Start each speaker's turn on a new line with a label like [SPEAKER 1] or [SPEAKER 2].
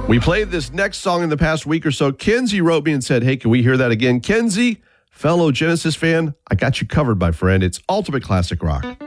[SPEAKER 1] We played this next song in the past week or so. Kenzie wrote me and said, hey, can we hear that again? Kenzie, fellow Genesis fan, I got you covered, my friend. It's ultimate classic rock.